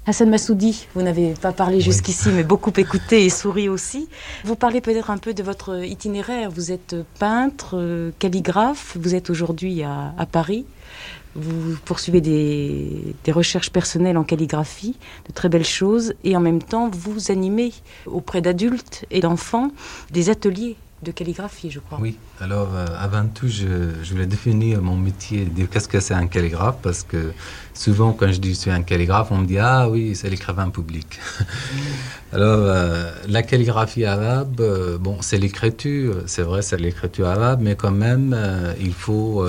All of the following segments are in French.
Hassan Massoudi, vous n'avez pas parlé jusqu'ici, mais beaucoup écouté et souri aussi. Vous parlez peut-être un peu de votre itinéraire. Vous êtes peintre, calligraphe, vous êtes aujourd'hui à Paris. Vous poursuivez des recherches personnelles en calligraphie, de très belles choses, et en même temps, vous animez auprès d'adultes et d'enfants des ateliers de calligraphie, je crois. Oui, alors avant tout, je voulais définir mon métier, dire qu'est-ce que c'est un calligraphe, parce que souvent quand je dis je suis un calligraphe, on me dit ah oui, c'est l'écrivain public. Alors la calligraphie arabe, bon, c'est l'écriture, c'est vrai, c'est l'écriture arabe, mais quand même il faut,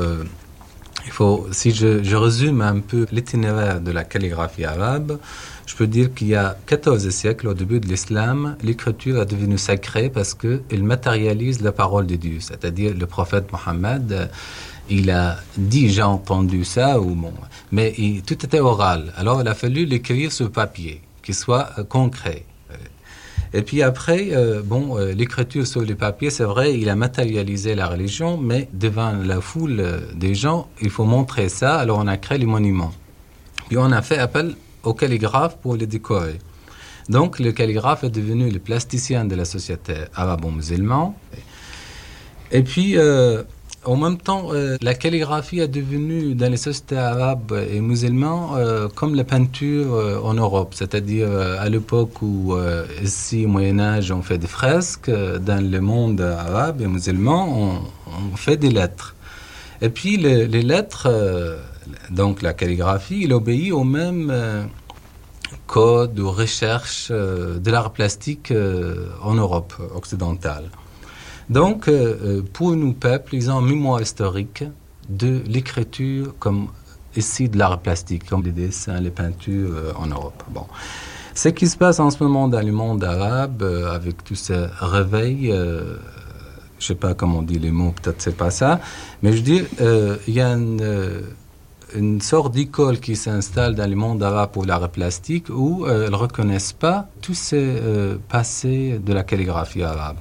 si je résume un peu l'itinéraire de la calligraphie arabe, je peux dire qu'il y a 14 siècles, au début de l'islam, l'écriture est devenue sacrée parce qu'elle matérialise la parole de Dieu. C'est-à-dire le prophète Mohammed, il a dit j'ai entendu ça, mais tout était oral. Alors il a fallu l'écrire sur papier, qu'il soit concret. Et puis après, l'écriture sur le papier, c'est vrai, il a matérialisé la religion, mais devant la foule des gens, il faut montrer ça. Alors on a créé les monuments. Puis on a fait appel au calligraphe pour les décorer. Donc le calligraphe est devenu le plasticien de la société arabo-musulmane. Et puis en même temps, la calligraphie est devenue dans les sociétés arabes et musulmanes comme la peinture en Europe. C'est-à-dire à l'époque où ici au Moyen-Âge on fait des fresques, dans le monde arabe et musulman on fait des lettres. Et puis les lettres, donc la calligraphie, il obéit au même code ou recherche de l'art plastique en Europe occidentale. Donc, pour nos peuples, ils ont une mémoire historique de l'écriture comme ici de l'art plastique, comme les dessins, les peintures en Europe. Bon. Ce qui se passe en ce moment dans le monde arabe, avec tout ce réveil, je ne sais pas comment on dit les mots, peut-être c'est pas ça, mais je dis, il y a une sorte d'école qui s'installe dans le monde arabe pour l'art plastique où ils ne reconnaissent pas tout ce passé de la calligraphie arabe.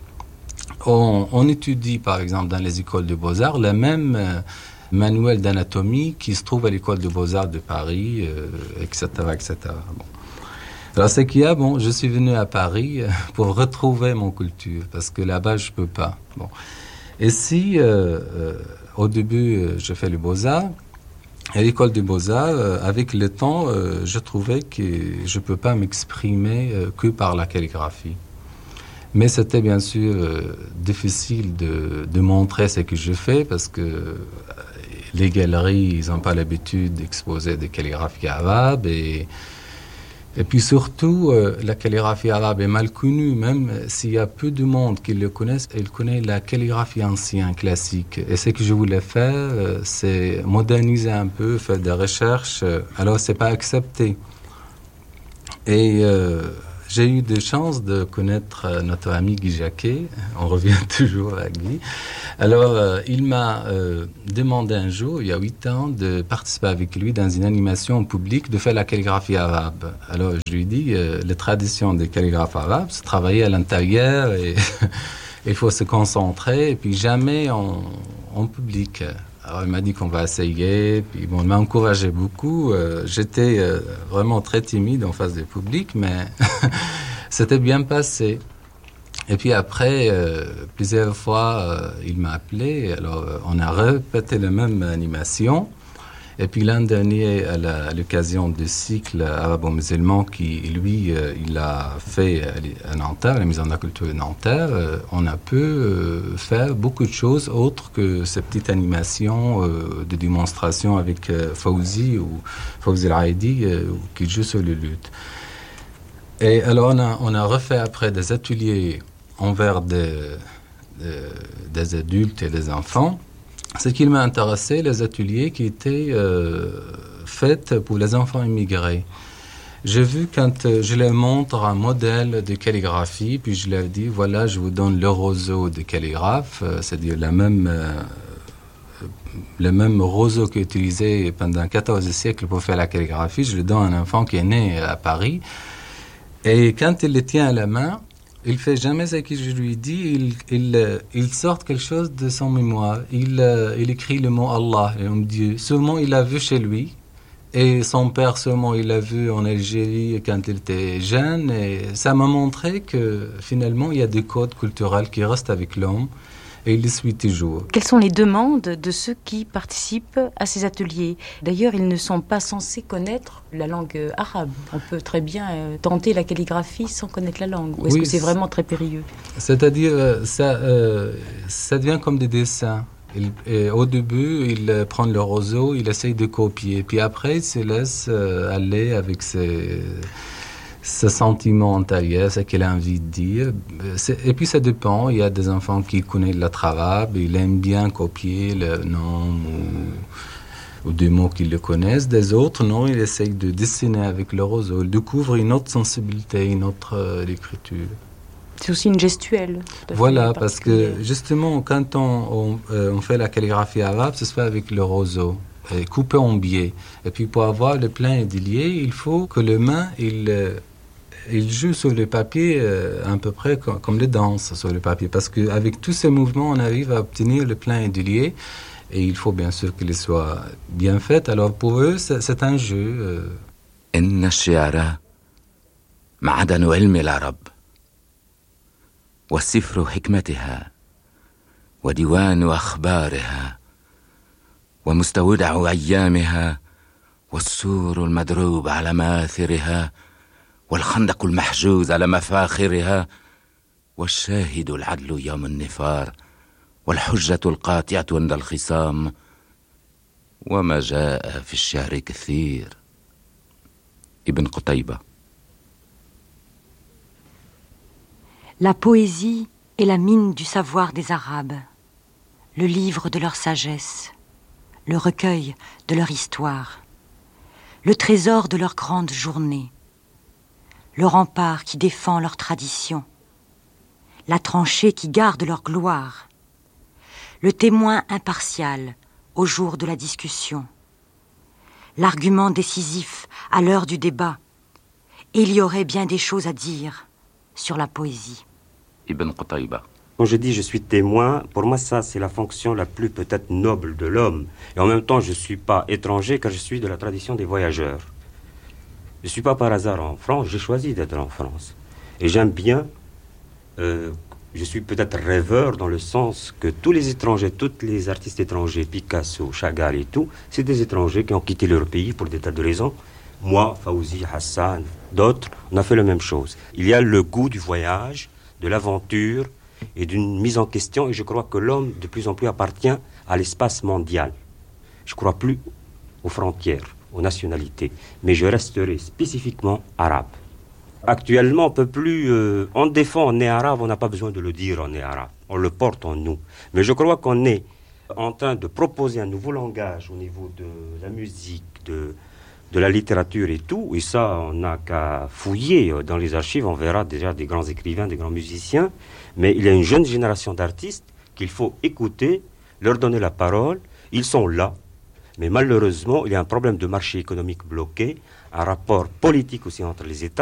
On étudie, par exemple, dans les écoles de beaux-arts, le même manuel d'anatomie qui se trouve à l'école de beaux-arts de Paris, etc., etc. Bon. Alors, ce qu'il y a, je suis venu à Paris pour retrouver mon culture, parce que là-bas, je ne peux pas. Bon. Ici, au début, je fais les beaux-arts. À l'école des beaux-arts, avec le temps, je trouvais que je ne peux pas m'exprimer que par la calligraphie. Mais c'était bien sûr difficile de montrer ce que je fais parce que les galeries, ils n'ont pas l'habitude d'exposer des calligraphies arabes et puis surtout, la calligraphie arabe est mal connue, même s'il y a peu de monde qui le connaissent, ils connaissent la calligraphie ancienne, classique. Et ce que je voulais faire, c'est moderniser un peu, faire des recherches, alors c'est pas accepté. Et j'ai eu des chances de connaître notre ami Guy Jacquet, on revient toujours à Guy. Alors, il m'a demandé un jour, il y a 8 ans, de participer avec lui dans une animation publique, de faire la calligraphie arabe. Alors, je lui ai dit, les traditions des calligraphes arabes, c'est travailler à l'intérieur et il faut se concentrer, et puis jamais en public. Alors, il m'a dit qu'on va essayer, puis il m'a encouragé beaucoup. J'étais vraiment très timide en face du public, mais c'était bien passé. Et puis après, plusieurs fois, il m'a appelé. Alors, on a répété la même animation. Et puis l'an dernier, à l'occasion du cycle arabo-musulman qui, lui, il a fait à Nanterre, la Maison de la Culture de Nanterre, on a pu faire beaucoup de choses autres que ces petites animations de démonstration avec Fawzi ou Fawzi El-Aïdi qui joue sur le luth. Et alors on a refait après des ateliers envers des adultes et des enfants. Ce qui m'a intéressé, les ateliers qui étaient faits pour les enfants immigrés. J'ai vu quand je leur montre un modèle de calligraphie, puis je leur dis, voilà, je vous donne le roseau de calligraphe, c'est-à-dire le même roseau qui est utilisé pendant 14 siècles pour faire la calligraphie. Je le donne à un enfant qui est né à Paris. Et quand il le tient à la main, il fait jamais ce que je lui dis, il sort quelque chose de son mémoire. Il écrit le mot Allah, le nom de Dieu. Ce mot, il l'a vu chez lui. Et son père seulement, il l'a vu en Algérie quand il était jeune. Et ça m'a montré que finalement, il y a des codes culturels qui restent avec l'homme et il les suit toujours. Quelles sont les demandes de ceux qui participent à ces ateliers? D'ailleurs, ils ne sont pas censés connaître la langue arabe. On peut très bien tenter la calligraphie sans connaître la langue. Ou est-ce que c'est vraiment très périlleux? C'est-à-dire, ça devient comme des dessins. Au début, il prend le roseau, il essaye de copier. Puis après, il se laisse aller avec ses sentiments intérieurs, ce qu'il a envie de dire. Et puis ça dépend. Il y a des enfants qui connaissent la arabe, ils aiment bien copier le nom ou des mots qu'ils le connaissent. Des autres, non, ils essayent de dessiner avec le roseau. Ils découvrent une autre sensibilité, une autre écriture. C'est aussi une gestuelle. Voilà, parce que justement, quand on fait la calligraphie arabe, ça se fait avec le roseau, coupé en biais. Et puis pour avoir le plein et délié, il faut que le main, il joue sur le papier à peu près comme les danses sur le papier. Parce qu'avec tous ces mouvements, on arrive à obtenir le plein et délié. Et il faut bien sûr qu'il soit bien fait. Alors pour eux, c'est un jeu. إن الشعر معدن علم العرب والسفر حكمتها وديوان أخبارها ومستودع أيامها والسور المدروب على مآثرها والخندق المحجوز على مفاخرها والشاهد العدل يوم النفار والحجة القاطعة عند الخصام وما جاء في الشعر كثير. ابن قتيبة. La poésie est la mine du savoir des Arabes, le livre de leur sagesse, le recueil de leur histoire, le trésor de leur grande journée, le rempart qui défend leur tradition, la tranchée qui garde leur gloire, le témoin impartial au jour de la discussion, l'argument décisif à l'heure du débat. Et il y aurait bien des choses à dire sur la poésie. Ibn Qutayba. Quand je dis je suis témoin, pour moi ça c'est la fonction la plus peut-être noble de l'homme. Et en même temps je ne suis pas étranger car je suis de la tradition des voyageurs. Je ne suis pas par hasard en France, j'ai choisi d'être en France. Et j'aime bien, je suis peut-être rêveur dans le sens que tous les étrangers, tous les artistes étrangers, Picasso, Chagall et tout, c'est des étrangers qui ont quitté leur pays pour des tas de raisons. Moi, Fawzi, Hassan, d'autres, on a fait la même chose. Il y a le goût du voyage, de l'aventure et d'une mise en question. Et je crois que l'homme, de plus en plus, appartient à l'espace mondial. Je ne crois plus aux frontières, aux nationalités. Mais je resterai spécifiquement arabe. Actuellement, on ne peut plus... on défend, on est arabe, on n'a pas besoin de le dire, on est arabe. On le porte en nous. Mais je crois qu'on est en train de proposer un nouveau langage au niveau de la musique, de la littérature et tout, et ça, on n'a qu'à fouiller dans les archives, on verra déjà des grands écrivains, des grands musiciens, mais il y a une jeune génération d'artistes qu'il faut écouter, leur donner la parole, ils sont là, mais malheureusement, il y a un problème de marché économique bloqué, un rapport politique aussi entre les États,